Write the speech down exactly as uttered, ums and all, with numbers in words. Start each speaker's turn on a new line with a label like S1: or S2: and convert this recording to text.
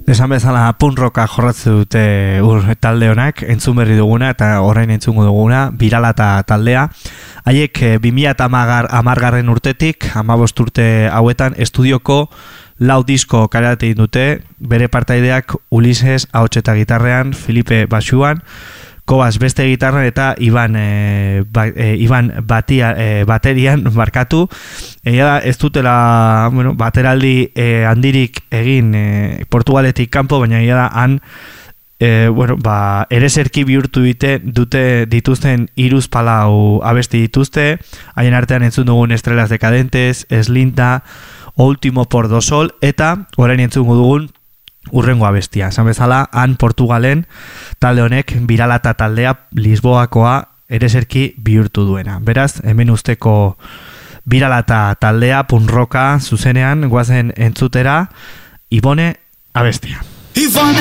S1: Esan bezala punk rocka jorratze dute ur, talde honak, entzun berri duguna eta orain entzungo duguna, Biralata taldea. Haiek bi mila hamargarren urtetik, hamabost urte hauetan, estudioko lau disko kaleratu egin dute, bere partaideak Ulises ahots eta gitarrean, Filipe basuan, Kobas beste gitarran eta Iban, e, ba, e, Iban batia, e, baterian barkatu. Egia da ez dutela bueno, bateraldi e, handirik egin e, Portugaletik kanpo, baina egia da han e, bueno, ba, ereserki bihurtu dute, dute dituzten hiruz palau abesti dituzte. Haien artean entzun dugun Estrellas Decadentes, Eslinta, Último por do Sol eta orain entzungo dugun urrengo abestia. Esan bezala, han Portugalen talde honek Biralata taldea Lisboakoa ereserki bihurtu duena. Beraz, hemen usteko Biralata taldea punk rocka zuzenean goazen entzutera Ibone abestia.